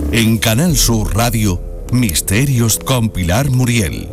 En Canal Sur Radio, Misterios con Pilar Muriel.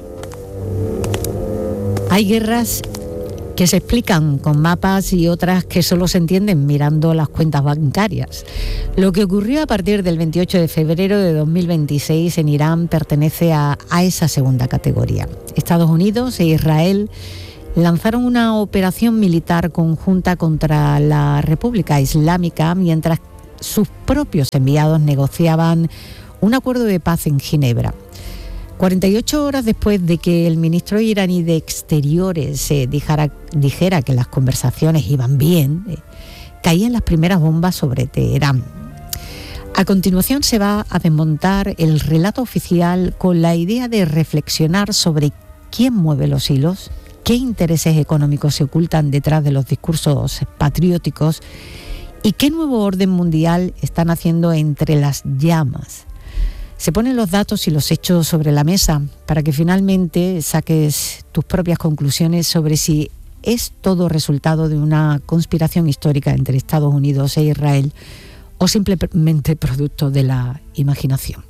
Hay guerras que se explican con mapas y otras que solo se entienden mirando las cuentas bancarias. Lo que ocurrió a partir del 28 de febrero de 2026 en Irán pertenece a esa segunda categoría. Estados Unidos e Israel lanzaron una operación militar conjunta contra la República Islámica mientras sus propios enviados negociaban un acuerdo de paz en Ginebra. 48 horas después de que el ministro iraní de Exteriores dijera que las conversaciones iban bien, caían las primeras bombas sobre Teherán. A continuación se va a desmontar el relato oficial con la idea de reflexionar sobre quién mueve los hilos, qué intereses económicos se ocultan detrás de los discursos patrióticos y qué nuevo orden mundial están haciendo entre las llamas. Se ponen los datos y los hechos sobre la mesa para que finalmente saques tus propias conclusiones sobre si es todo resultado de una conspiración histórica entre Estados Unidos e Israel o simplemente producto de la imaginación.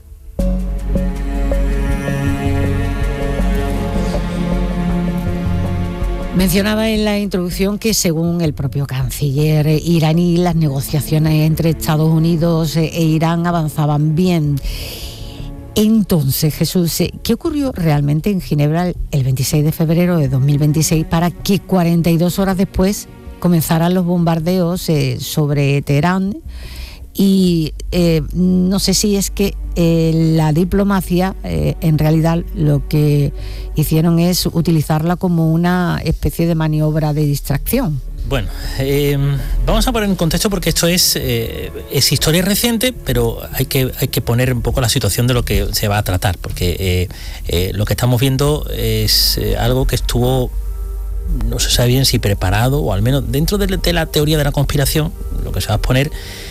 Mencionaba en la introducción que según el propio canciller iraní, las negociaciones entre Estados Unidos e Irán avanzaban bien. Entonces, Jesús, ¿qué ocurrió realmente en Ginebra el 26 de febrero de 2026 para que 42 horas después comenzaran los bombardeos sobre Teherán? Y no sé si es que la diplomacia, en realidad lo que hicieron es utilizarla como una especie de maniobra de distracción. Bueno, vamos a poner en contexto porque esto es historia reciente, pero hay que poner un poco la situación de lo que se va a tratar, porque lo que estamos viendo es algo que estuvo, no se sabe bien si preparado, o al menos dentro de la teoría de la conspiración, lo que se va a exponer,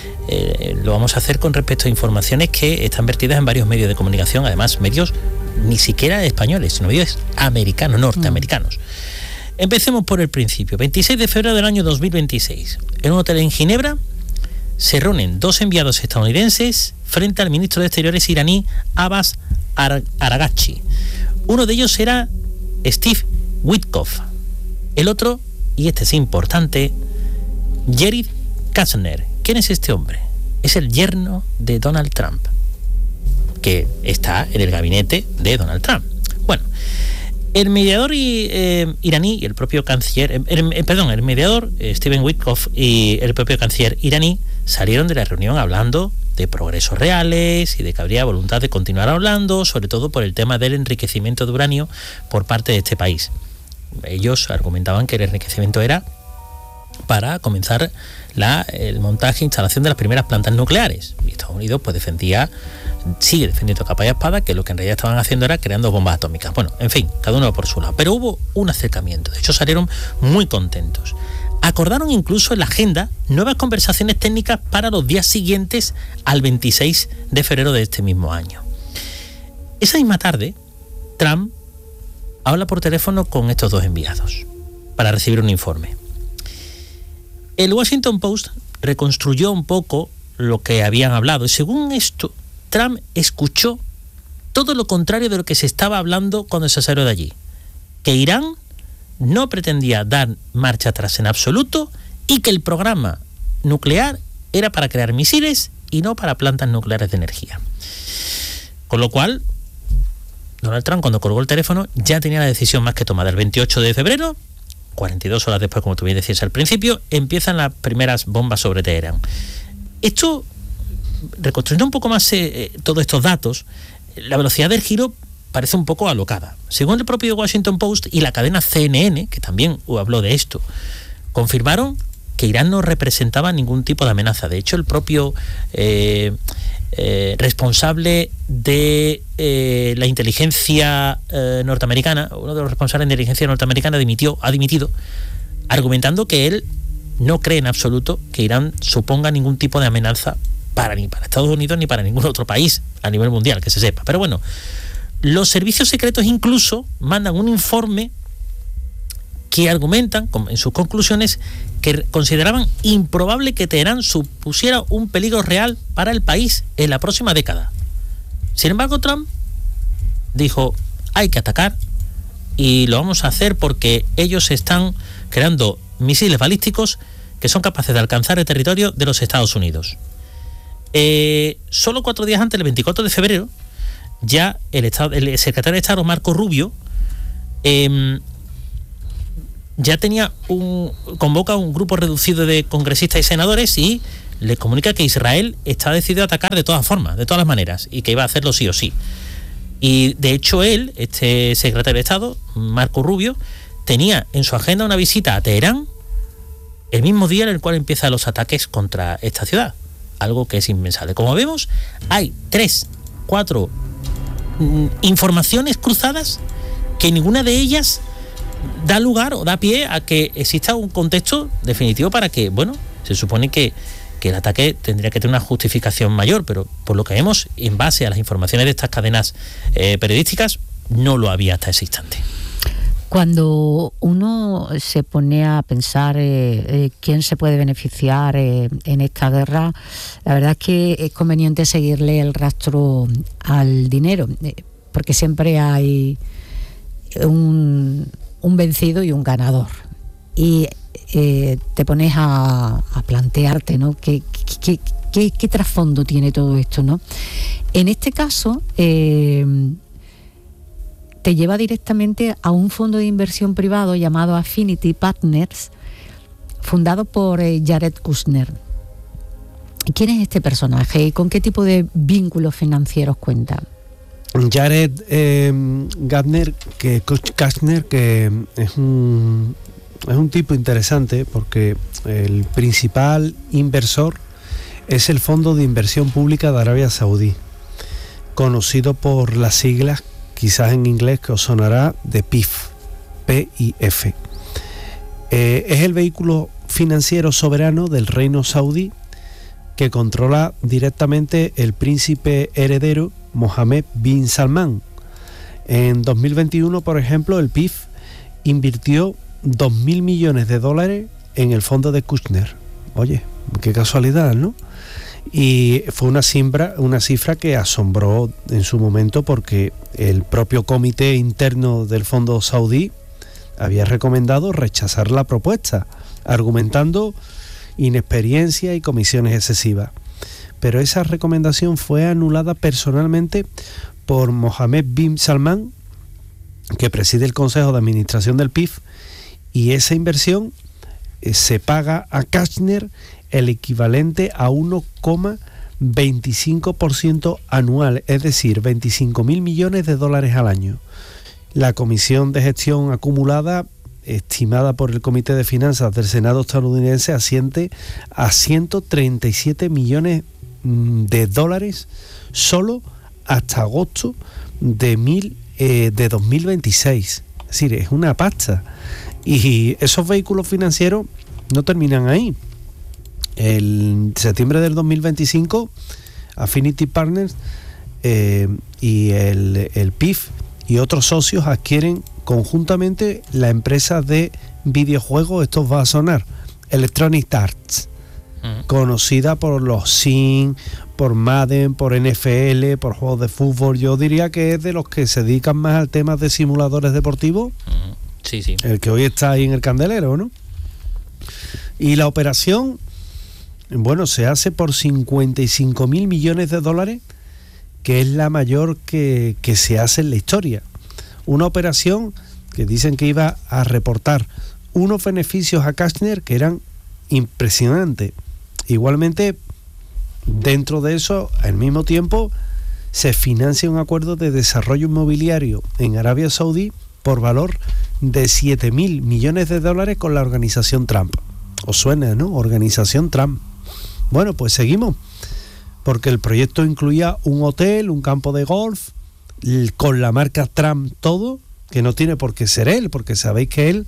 lo vamos a hacer con respecto a informaciones que están vertidas en varios medios de comunicación, además medios ni siquiera españoles, sino medios americanos, norteamericanos. Empecemos por el principio. 26 de febrero del año 2026. En un hotel en Ginebra se reúnen dos enviados estadounidenses frente al ministro de Exteriores iraní Abbas Araghchi. Uno de ellos era Steve Witkoff. El otro, y este es importante, Jared Kushner. ¿Quién es este hombre? Es el yerno de Donald Trump, que está en el gabinete de Donald Trump. Bueno, el mediador iraní y el propio canciller, el mediador Steven Witkoff y el propio canciller iraní salieron de la reunión hablando de progresos reales y de que habría voluntad de continuar hablando, sobre todo por el tema del enriquecimiento de uranio por parte de este país. Ellos argumentaban que el enriquecimiento era para comenzar el montaje e instalación de las primeras plantas nucleares. Y Estados Unidos pues sigue defendiendo capa y espada que lo que en realidad estaban haciendo era creando bombas atómicas. Bueno, en fin, cada uno por su lado. Pero hubo un acercamiento, de hecho salieron muy contentos. Acordaron incluso en la agenda nuevas conversaciones técnicas para los días siguientes al 26 de febrero de este mismo año. Esa misma tarde, Trump habla por teléfono con estos dos enviados para recibir un informe. El Washington Post reconstruyó un poco lo que habían hablado y según esto, Trump escuchó todo lo contrario de lo que se estaba hablando cuando se salió de allí. Que Irán no pretendía dar marcha atrás en absoluto y que el programa nuclear era para crear misiles y no para plantas nucleares de energía. Con lo cual, Donald Trump, cuando colgó el teléfono, ya tenía la decisión más que tomada. El 28 de febrero, 42 horas después, como tú bien decías al principio, empiezan las primeras bombas sobre Teherán. Esto, reconstruyendo un poco más todos estos datos, la velocidad del giro parece un poco alocada. Según el propio Washington Post y la cadena CNN, que también habló de esto, confirmaron que Irán no representaba ningún tipo de amenaza. De hecho, el propio responsable de la inteligencia norteamericana, uno de los responsables de inteligencia norteamericana ha dimitido, argumentando que él no cree en absoluto que Irán suponga ningún tipo de amenaza ni para Estados Unidos ni para ningún otro país a nivel mundial, que se sepa. Pero bueno, los servicios secretos incluso mandan un informe que argumentan en sus conclusiones que consideraban improbable que Teherán supusiera un peligro real para el país en la próxima década. Sin embargo, Trump dijo, hay que atacar y lo vamos a hacer porque ellos están creando misiles balísticos que son capaces de alcanzar el territorio de los Estados Unidos. Solo 4 días antes, el 24 de febrero, ya el secretario de Estado, Marco Rubio, ya convoca un grupo reducido de congresistas y senadores y le comunica que Israel está decidido a atacar de todas formas, de todas las maneras, y que iba a hacerlo sí o sí. Y de hecho este secretario de Estado, Marco Rubio, tenía en su agenda una visita a Teherán el mismo día en el cual empiezan los ataques contra esta ciudad, algo que es impensable. Como vemos, hay 3-4 informaciones cruzadas que ninguna de ellas da lugar o da pie a que exista un contexto definitivo para que, bueno, se supone que el ataque tendría que tener una justificación mayor, pero por lo que vemos, en base a las informaciones de estas cadenas periodísticas, no lo había hasta ese instante. Cuando uno se pone a pensar quién se puede beneficiar en esta guerra, la verdad es que es conveniente seguirle el rastro al dinero, porque siempre hay un vencido y un ganador. Y te pones a plantearte, ¿no? ¿Qué trasfondo tiene todo esto, ¿no? En este caso, te lleva directamente a un fondo de inversión privado llamado Affinity Partners, fundado por Jared Kushner. ¿Quién es este personaje y con qué tipo de vínculos financieros cuenta? Jared Kushner, que es un tipo interesante porque el principal inversor es el Fondo de Inversión Pública de Arabia Saudí, conocido por las siglas, quizás en inglés que os sonará, de PIF, PIF. Es el vehículo financiero soberano del reino saudí que controla directamente el príncipe heredero Mohammed bin Salman. En 2021, por ejemplo, el PIF invirtió $2.000 millones en el fondo de Kushner. Oye, qué casualidad, ¿no? Y fue una cifra que asombró en su momento porque el propio comité interno del fondo saudí había recomendado rechazar la propuesta, argumentando inexperiencia y comisiones excesivas. Pero esa recomendación fue anulada personalmente por Mohammed bin Salman, que preside el Consejo de Administración del PIF, y esa inversión se paga a Kushner el equivalente a 1,25% anual, es decir, $25.000 millones al año. La comisión de gestión acumulada, estimada por el Comité de Finanzas del Senado estadounidense, asciende a $137 millones solo hasta agosto de 2026. Es decir, es una pasta. Y esos vehículos financieros no terminan ahí. En septiembre del 2025, Affinity Partners y el PIF y otros socios adquieren conjuntamente la empresa de videojuegos, esto os va a sonar, Electronic Arts, conocida por los Sims, por Madden, por NFL, por juegos de fútbol. Yo diría que es de los que se dedican más al tema de simuladores deportivos. Sí, sí. El que hoy está ahí en el candelero, ¿no? Y la operación, bueno, se hace por $55.000 millones, que es la mayor que se hace en la historia. Una operación que dicen que iba a reportar unos beneficios a Kushner que eran impresionantes. Igualmente, dentro de eso, al mismo tiempo, se financia un acuerdo de desarrollo inmobiliario en Arabia Saudí por valor de $7.000 millones con la organización Trump. ¿Os suena, no? Organización Trump. Bueno, pues seguimos, porque el proyecto incluía un hotel, un campo de golf, con la marca Trump todo, que no tiene por qué ser él, porque sabéis que él,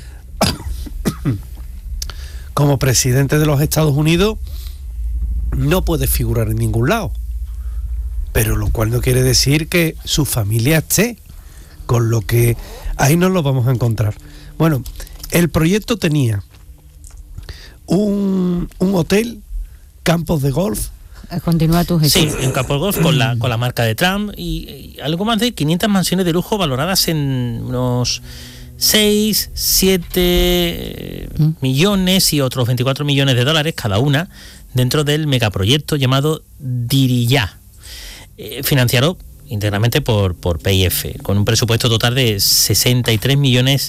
como presidente de los Estados Unidos, no puede figurar en ningún lado. Pero lo cual no quiere decir que su familia esté, con lo que ahí nos lo vamos a encontrar. Bueno, el proyecto tenía un hotel, campos de golf, continúa tu gestión. Sí, en campo de golf con la marca de Trump y algo más de 500 mansiones de lujo valoradas en unos 6, 7 millones y otros 24 millones de dólares cada una dentro del megaproyecto llamado Diriyah, financiado íntegramente por PIF, con un presupuesto total de 63.000 millones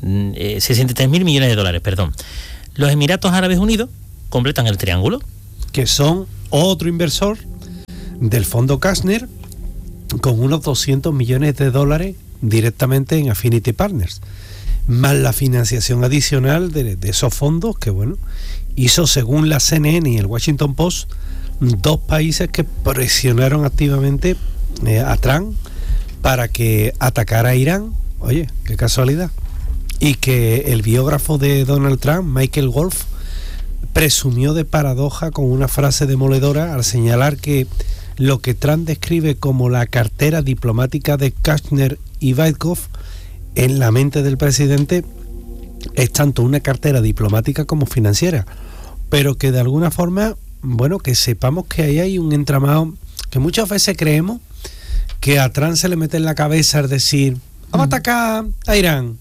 de dólares. Los Emiratos Árabes Unidos completan el triángulo, que son otro inversor del fondo Kastner con unos 200 millones de dólares directamente en Affinity Partners, más la financiación adicional de esos fondos que, bueno, hizo, según la CNN y el Washington Post, 2 países que presionaron activamente a Trump para que atacara a Irán. Oye, qué casualidad. Y que el biógrafo de Donald Trump, Michael Wolff, presumió de paradoja con una frase demoledora al señalar que lo que Trump describe como la cartera diplomática de Kastner y Witkoff en la mente del presidente es tanto una cartera diplomática como financiera, pero que de alguna forma, bueno, que sepamos que ahí hay un entramado que muchas veces creemos que a Trump se le mete en la cabeza es decir, vamos a atacar a Irán,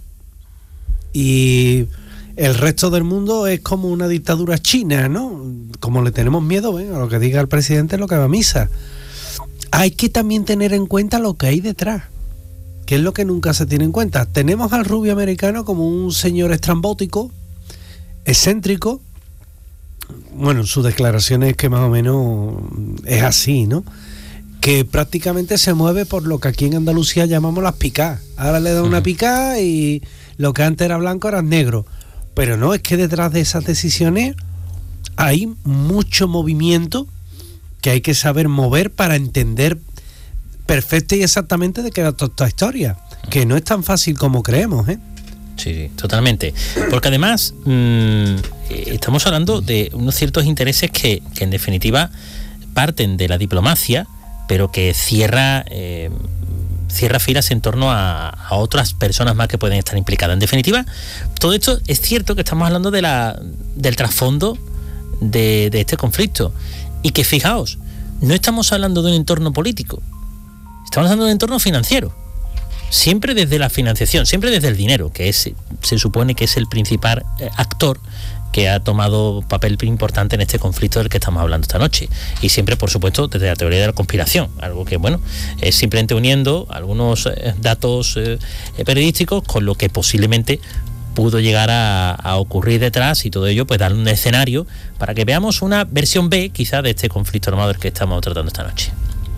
y el resto del mundo es como una dictadura china, ¿no? Como le tenemos miedo, a lo que diga el presidente es lo que va a misa. Hay que también tener en cuenta lo que hay detrás, que es lo que nunca se tiene en cuenta. Tenemos al rubio americano como un señor estrambótico, excéntrico. Bueno, sus declaraciones que más o menos es así, ¿no? Que prácticamente se mueve por lo que aquí en Andalucía llamamos las picás. Ahora le da una picá y lo que antes era blanco era negro. Pero no, es que detrás de esas decisiones hay mucho movimiento que hay que saber mover para entender perfecta y exactamente de qué va toda esta historia, que no es tan fácil como creemos, ¿eh? Sí, totalmente. Porque además estamos hablando de unos ciertos intereses que en definitiva parten de la diplomacia, pero que cierra filas en torno a otras personas más que pueden estar implicadas. En definitiva, todo esto es cierto que estamos hablando del trasfondo de este conflicto, y que, fijaos, no estamos hablando de un entorno político, estamos hablando de un entorno financiero, siempre desde la financiación, siempre desde el dinero, que se supone que es el principal actor que ha tomado papel importante en este conflicto del que estamos hablando esta noche, y siempre, por supuesto, desde la teoría de la conspiración, algo que, bueno, es simplemente uniendo algunos datos periodísticos con lo que posiblemente pudo llegar a ocurrir detrás, y todo ello pues dar un escenario para que veamos una versión B quizá de este conflicto armado del que estamos tratando esta noche.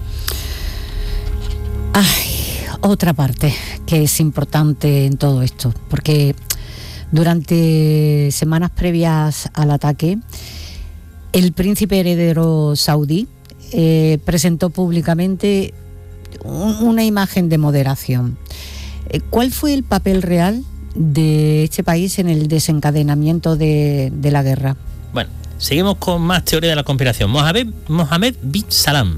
Otra parte que es importante en todo esto, porque durante semanas previas al ataque, el príncipe heredero saudí presentó públicamente una imagen de moderación. ¿Cuál fue el papel real de este país en el desencadenamiento de la guerra? Bueno, seguimos con más teoría de la conspiración. Mohammed bin Salman.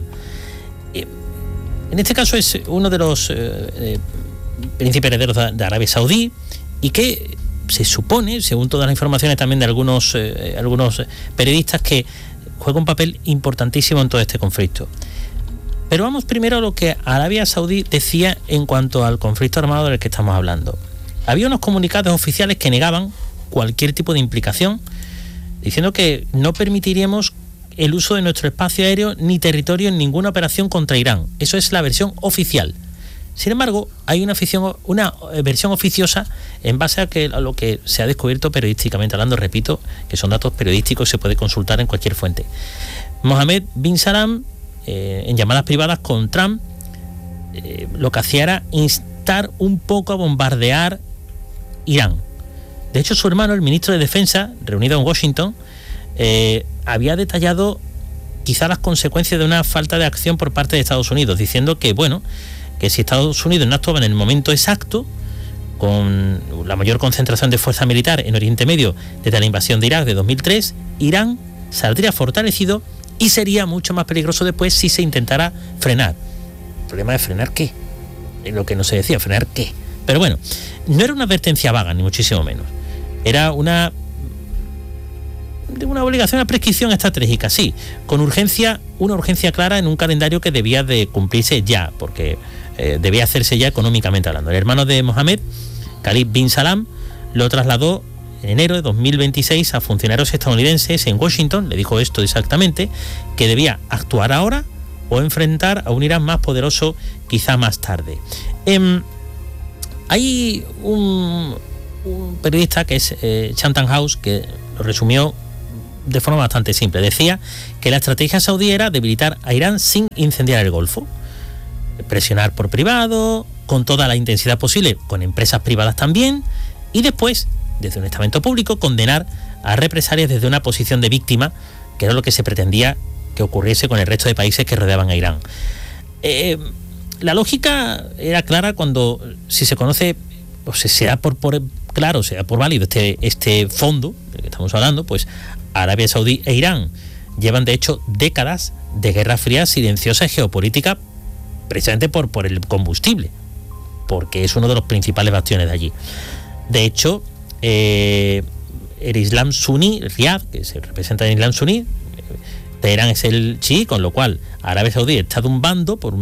En este caso es uno de los príncipes herederos de Arabia Saudí, y que se supone, según todas las informaciones también de algunos periodistas, que juega un papel importantísimo en todo este conflicto. Pero vamos primero a lo que Arabia Saudí decía en cuanto al conflicto armado del que estamos hablando. Había unos comunicados oficiales que negaban cualquier tipo de implicación, diciendo que no permitiríamos el uso de nuestro espacio aéreo ni territorio en ninguna operación contra Irán. Eso es la versión oficial. Sin embargo, hay una versión oficiosa en base a lo que se ha descubierto periodísticamente hablando, repito, que son datos periodísticos y se puede consultar en cualquier fuente. Mohammed bin Salman, en llamadas privadas con Trump, lo que hacía era instar un poco a bombardear Irán. De hecho, su hermano, el ministro de Defensa, reunido en Washington, había detallado quizá las consecuencias de una falta de acción por parte de Estados Unidos, diciendo que, bueno, que si Estados Unidos no actuaba en el momento exacto, con la mayor concentración de fuerza militar en Oriente Medio desde la invasión de Irak de 2003, Irán saldría fortalecido y sería mucho más peligroso después si se intentara frenar. El problema es frenar qué, es lo que no se decía, frenar qué. Pero bueno, no era una advertencia vaga, ni muchísimo menos. Era una de una obligación, una prescripción estratégica, sí, con urgencia, una urgencia clara en un calendario que debía de cumplirse ya, porque debía hacerse ya económicamente hablando. El hermano de Mohammed, Khalid bin Salam, lo trasladó en enero de 2026 a funcionarios estadounidenses en Washington. Le dijo esto exactamente, que debía actuar ahora o enfrentar a un Irán más poderoso quizá más tarde. Hay un periodista que es Chatham House, que lo resumió de forma bastante simple. Decía que la estrategia saudí era debilitar a Irán sin incendiar el Golfo, presionar por privado, con toda la intensidad posible, con empresas privadas también, y después, desde un estamento público, condenar a represalias desde una posición de víctima, que era lo que se pretendía que ocurriese con el resto de países que rodeaban a Irán. La lógica era clara cuando, si se conoce, o se da por válido este fondo del que estamos hablando, pues Arabia Saudí e Irán llevan de hecho décadas de guerra fría silenciosa y geopolítica, precisamente por el combustible, porque es uno de los principales bastiones de allí. De hecho, el Islam suní, Riad, que se representa en el Islam suní, Teherán es el chií, con lo cual Arabia Saudí está de un bando por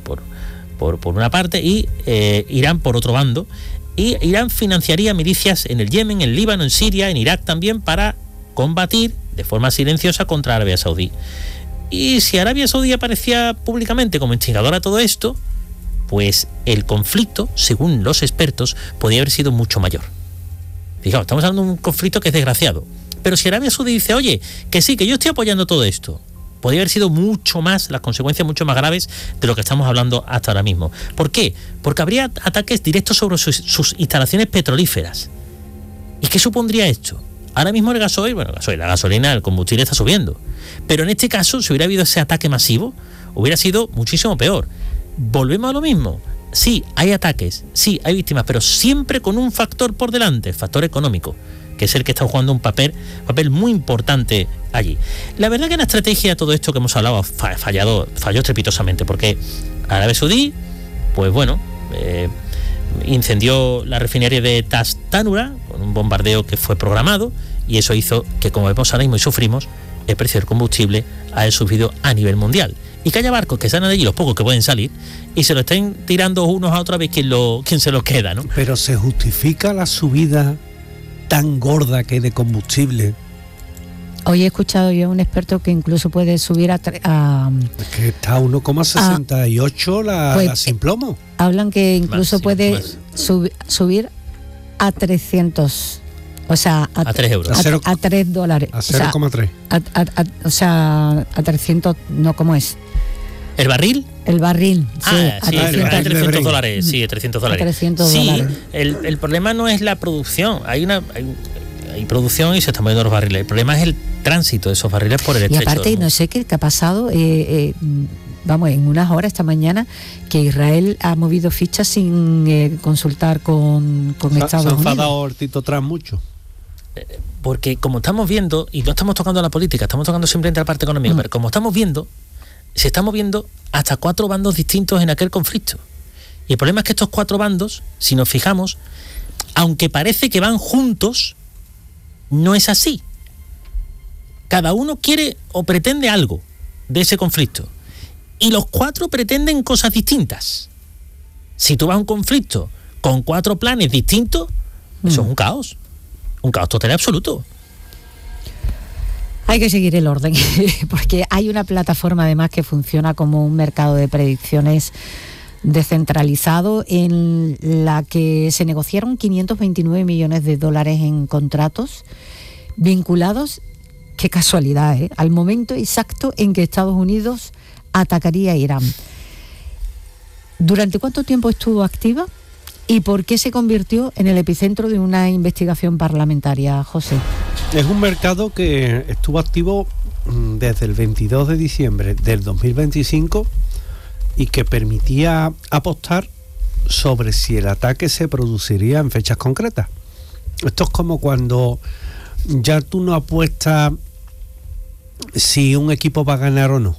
una parte y Irán por otro bando, y Irán financiaría milicias en el Yemen, en Líbano, en Siria, en Irak también, para combatir de forma silenciosa contra Arabia Saudí. Y si Arabia Saudí aparecía públicamente como instigadora a todo esto, pues el conflicto, según los expertos, podía haber sido mucho mayor. Fijaos, estamos hablando de un conflicto que es desgraciado, pero si Arabia Saudí dice, oye, que sí, que yo estoy apoyando todo esto, podría haber sido mucho más, las consecuencias mucho más graves de lo que estamos hablando hasta ahora mismo. ¿Por qué? Porque habría ataques directos sobre sus instalaciones petrolíferas. ¿Y qué supondría esto? Ahora mismo la gasolina, el combustible está subiendo. Pero en este caso, si hubiera habido ese ataque masivo, hubiera sido muchísimo peor. Volvemos a lo mismo. Sí, hay ataques, sí, hay víctimas, pero siempre con un factor por delante, el factor económico, que es el que está jugando un papel muy importante allí. La verdad que la estrategia, todo esto que hemos hablado, falló estrepitosamente, porque Arabia Saudí, pues bueno, incendió la refinería de Tas Tanura con un bombardeo que fue programado, y eso hizo que, como vemos ahora mismo y sufrimos, el precio del combustible haya subido a nivel mundial. Y que haya barcos que salen de allí, los pocos que pueden salir, y se lo estén tirando unos a otros a ver quién se los queda, ¿no? Pero ¿se justifica la subida tan gorda que hay de combustible? Hoy he escuchado yo a un experto que incluso puede subir a... Es que está a 1,68 la sin plomo. Hablan que incluso más, puede subir a 300, o sea, a 3 euros. A 3 dólares. A 0,3. O sea, a 300, no, ¿cómo es? ¿El barril? El barril, sí, a 300 dólares. Sí, 300 dólares. 300 dólares. El problema no es la producción. Hay producción y se están moviendo los barriles. El problema es el tránsito de esos barriles por el estrecho. Y aparte, no sé qué ha pasado, en unas horas esta mañana, que Israel ha movido fichas sin consultar con Estados Unidos. Se ha enfadado el Tito Trump mucho. Porque como estamos viendo, y no estamos tocando la política, estamos tocando simplemente la parte económica, pero como estamos viendo, se están moviendo hasta 4 bandos distintos en aquel conflicto. Y el problema es que estos 4 bandos, si nos fijamos, aunque parece que van juntos, no es así. Cada uno quiere o pretende algo de ese conflicto, y los 4 pretenden cosas distintas. Si tú vas a un conflicto con 4 planes distintos, eso es un caos total y absoluto. Hay que seguir el orden, porque hay una plataforma además que funciona como un mercado de predicciones descentralizado, en la que se negociaron 529 millones de dólares en contratos vinculados, qué casualidad, al momento exacto en que Estados Unidos atacaría a Irán. ¿Durante cuánto tiempo estuvo activa? ¿Y por qué se convirtió en el epicentro de una investigación parlamentaria, José? Es un mercado que estuvo activo desde el 22 de diciembre del 2025 y que permitía apostar sobre si el ataque se produciría en fechas concretas. Esto es como cuando ya tú no apuestas si un equipo va a ganar o no.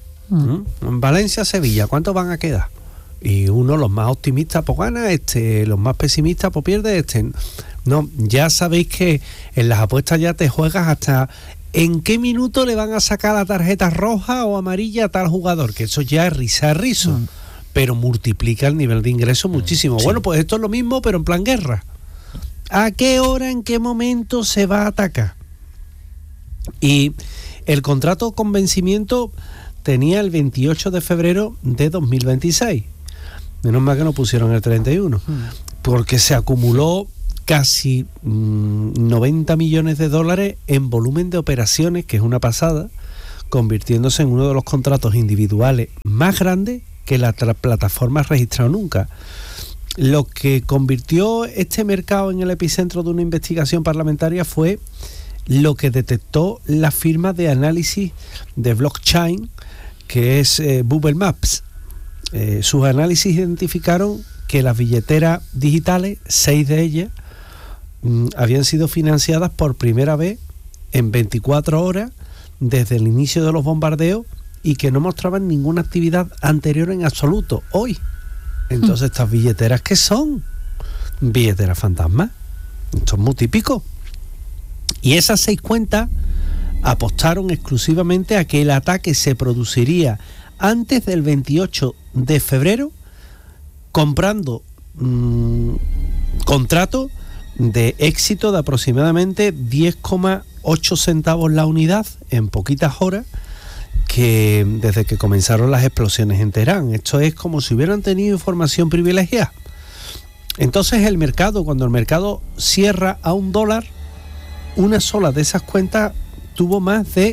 En Valencia-Sevilla, ¿cuántos van a quedar? Y uno, los más optimistas, pues gana, los más pesimistas, pues pierde. No, ya sabéis que en las apuestas ya te juegas hasta ¿en qué minuto le van a sacar la tarjeta roja o amarilla a tal jugador? Que eso ya es risa a rizo, pero multiplica el nivel de ingreso muchísimo. Sí. Bueno, pues esto es lo mismo, pero en plan guerra. ¿A qué hora, en qué momento se va a atacar? Y el contrato con vencimiento tenía el 28 de febrero de 2026. Menos mal que no pusieron el 31, porque se acumuló casi 90 millones de dólares en volumen de operaciones, que es una pasada, convirtiéndose en uno de los contratos individuales más grandes que la plataforma ha registrado nunca. Lo que convirtió este mercado en el epicentro de una investigación parlamentaria fue lo que detectó la firma de análisis de blockchain, que es Bubble Maps. Sus análisis identificaron que las billeteras digitales, 6 de ellas, habían sido financiadas por primera vez en 24 horas desde el inicio de los bombardeos y que no mostraban ninguna actividad anterior en absoluto hoy. Entonces, ¿estas billeteras qué son? Billeteras fantasmas. Esto es muy típico. Y esas 6 cuentas apostaron exclusivamente a que el ataque se produciría antes del 28 de febrero, comprando contratos de éxito de aproximadamente 10,8 centavos la unidad en poquitas horas, que desde que comenzaron las explosiones en Teherán. Esto es como si hubieran tenido información privilegiada. Entonces el mercado, cuando el mercado cierra a $1, una sola de esas cuentas tuvo más de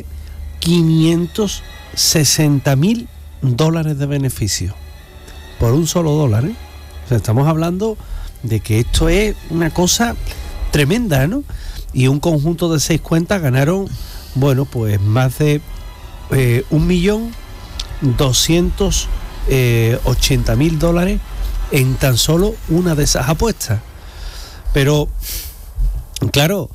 560.000 dólares de beneficio por un solo dólar, ¿eh? O sea, estamos hablando de que esto es una cosa tremenda, ¿no? Y un conjunto de 6 cuentas ganaron, bueno, pues más de 1.280.000 dólares en tan solo una de esas apuestas. Pero, claro,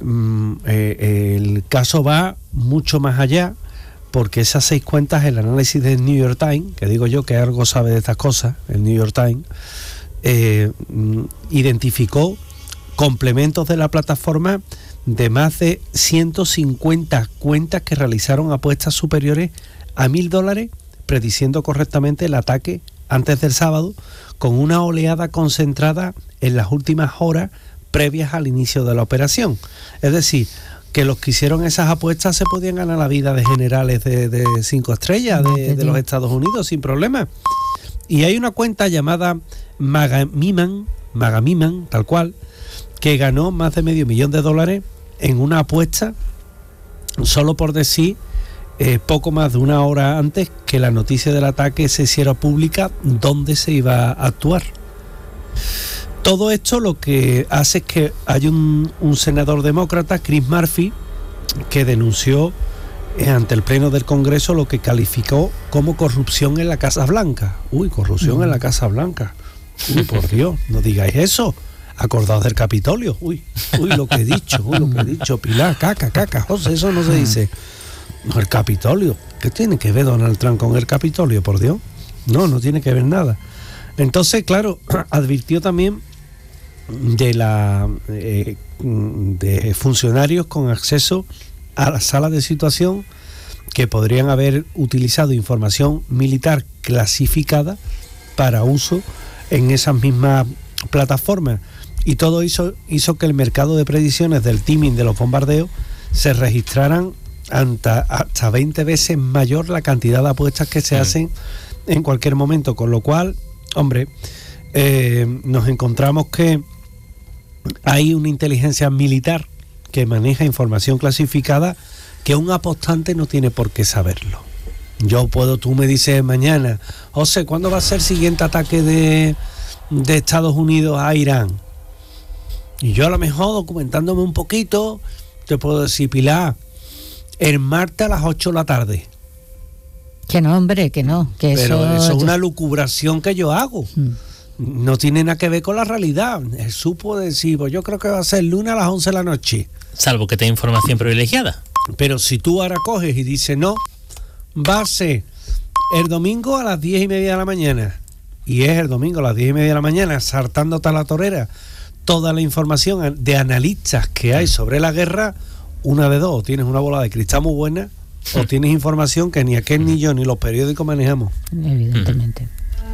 el caso va mucho más allá, porque esas 6 cuentas, el análisis del New York Times, que digo yo que algo sabe de estas cosas, el New York Times, identificó complementos de la plataforma de más de 150 cuentas que realizaron apuestas superiores a $1.000, prediciendo correctamente el ataque antes del sábado, con una oleada concentrada en las últimas horas previas al inicio de la operación. Es decir, que los que hicieron esas apuestas se podían ganar la vida de generales de 5 estrellas de los Estados Unidos sin problema. Y hay una cuenta llamada Magamiman, tal cual, que ganó más de $500,000 en una apuesta solo por decir poco más de una hora antes que la noticia del ataque se hiciera pública dónde se iba a actuar. Todo esto lo que hace es que hay un senador demócrata, Chris Murphy, que denunció ante el Pleno del Congreso lo que calificó como corrupción en la Casa Blanca. Uy, corrupción en la Casa Blanca. Uy, por Dios, no digáis eso. Acordaos del Capitolio. Uy, lo que he dicho, Pilar, caca, José, eso no se dice. No, el Capitolio. ¿Qué tiene que ver Donald Trump con el Capitolio, por Dios? No tiene que ver nada. Entonces, claro, advirtió también de funcionarios con acceso a la sala de situación que podrían haber utilizado información militar clasificada para uso en esas mismas plataformas. Y todo hizo que el mercado de predicciones del timing de los bombardeos se registraran hasta 20 veces mayor la cantidad de apuestas que se hacen en cualquier momento, con lo cual, hombre, nos encontramos que hay una inteligencia militar que maneja información clasificada que un apostante no tiene por qué saberlo. Tú me dices mañana, José, ¿cuándo va a ser el siguiente ataque de Estados Unidos a Irán? Y yo a lo mejor, documentándome un poquito, te puedo decir, Pilar, el martes a las 8 de la tarde. Que no, hombre, que no. Pero eso es una lucubración que yo hago. No tiene nada que ver con la realidad. Jesús puede decir, pues yo creo que va a ser el lunes a las 11 de la noche. Salvo que tenga información privilegiada. Pero si tú ahora coges y dices, no, va a ser el domingo a las 10:30 de la mañana, y es el domingo a las 10:30 de la mañana, saltándote a la torera toda la información de analistas que hay sobre la guerra, una de dos, o tienes una bola de cristal muy buena, o tienes información que ni aquel ni yo ni los periódicos manejamos. Evidentemente.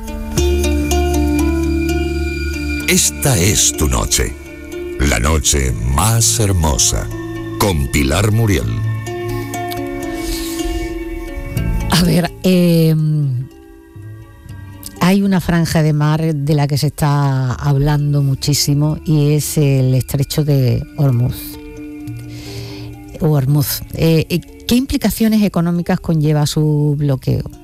Esta es tu noche, la noche más hermosa, con Pilar Muriel. A ver, hay una franja de mar de la que se está hablando muchísimo y es el estrecho de Hormuz. ¿Qué implicaciones económicas conlleva su bloqueo?